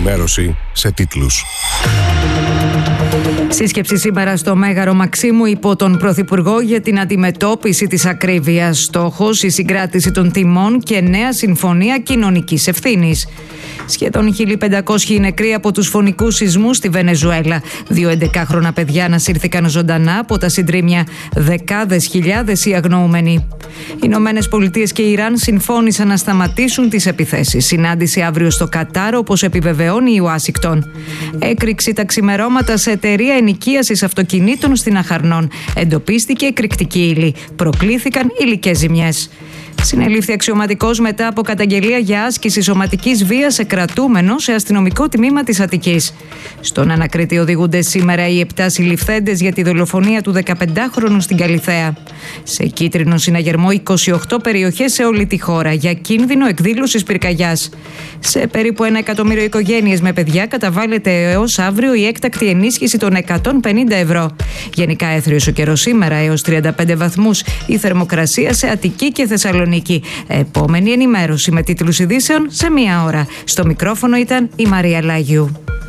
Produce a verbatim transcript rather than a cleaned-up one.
ενημέρωση σε τίτλους. Σύσκεψη σήμερα στο Μέγαρο Μαξίμου υπό τον Πρωθυπουργό για την αντιμετώπιση της ακρίβειας. Στόχος η συγκράτηση των τιμών και νέα συμφωνία κοινωνικής ευθύνης. Σχεδόν χίλια πεντακόσιοι νεκροί από τους φωνικούς σεισμούς στη Βενεζουέλα. Δύο εντεκάχρονα παιδιά ανασύρθηκαν ζωντανά από τα συντρίμμια. Δεκάδες χιλιάδες οι αγνοούμενοι. Οι Ηνωμένες Πολιτείες και η Ιράν συμφώνησαν να σταματήσουν τις επιθέσεις. Συνάντηση αύριο στο Κατάρ, όπως επιβεβαιώνει η Ουάσιγκτον. Έκρηξη τα ξημερώματα σε εταιρεία ενοικίασης αυτοκινήτων στην Αχαρνών. Εντοπίστηκε εκρηκτική ύλη. Προκλήθηκαν υλικές ζημιές. Συνελήφθη αξιωματικός μετά από καταγγελία για άσκηση σωματικής βίας σε κρατούμενο σε αστυνομικό τμήμα της Αττικής. Στον ανακρίτη οδηγούνται σήμερα οι επτά συλληφθέντες για τη δολοφονία του δεκαπεντάχρονου στην Καλιθέα. Σε κίτρινο συναγερμό είκοσι οκτώ περιοχές σε όλη τη χώρα για κίνδυνο εκδήλωσης πυρκαγιάς. Σε περίπου ένα εκατομμύριο οικογένειες με παιδιά καταβάλλεται έως αύριο η έκτακτη ενίσχυση των εκατόν πενήντα ευρώ. Γενικά έθριος ο καιρός σήμερα έως τριάντα πέντε βαθμούς, η θερμοκρασία σε Αττική και Θεσσαλονίκη. Επόμενη ενημέρωση με τίτλους ειδήσεων σε μία ώρα. Στο μικρόφωνο ήταν η Μαρία Λάγιου.